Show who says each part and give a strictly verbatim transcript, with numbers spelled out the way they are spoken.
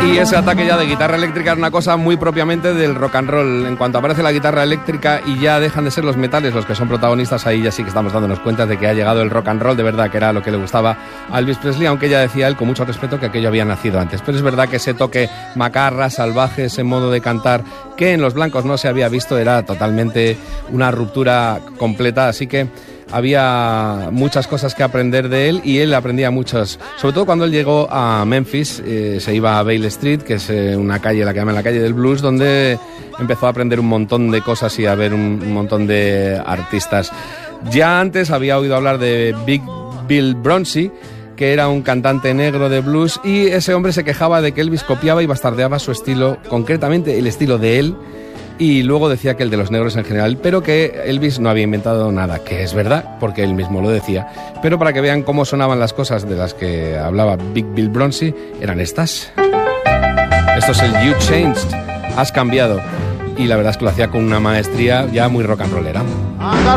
Speaker 1: Y ese ataque ya de guitarra eléctrica es una cosa muy propiamente del rock and roll. En cuanto aparece la guitarra eléctrica y ya dejan de ser los metales los que son protagonistas, ahí ya sí que estamos dándonos cuenta de que ha llegado el rock and roll de verdad, que era lo que le gustaba a Elvis Presley, aunque ya decía él con mucho respeto que aquello había nacido antes. Pero es verdad que ese toque macarra, salvaje, ese modo de cantar que en los blancos no se había visto, era totalmente una ruptura completa, así que había muchas cosas que aprender de él y él aprendía muchas, sobre todo cuando él llegó a Memphis, eh, se iba a Bale Street, que es eh, una calle, la que llaman la calle del blues, donde empezó a aprender un montón de cosas y a ver un, un montón de artistas. Ya antes había oído hablar de Big Bill Bronzy, que era un cantante negro de blues, y ese hombre se quejaba de que Elvis copiaba y bastardeaba su estilo, concretamente el estilo de él, y luego decía que el de los negros en general, pero que Elvis no había inventado nada, que es verdad, porque él mismo lo decía. Pero para que vean cómo sonaban las cosas de las que hablaba Big Bill Bronzy, eran estas. Esto es el You Changed, has cambiado. Y la verdad es que lo hacía con una maestría ya muy rock and rollera.